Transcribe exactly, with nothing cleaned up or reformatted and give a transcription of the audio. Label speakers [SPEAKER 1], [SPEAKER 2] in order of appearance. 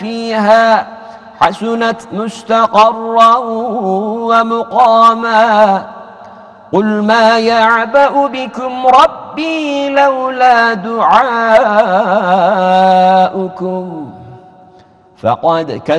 [SPEAKER 1] فيها حسنت مستقرا ومقاما قل ما يعبأ بكم ربي لولا دعاؤكم فقد كذبتم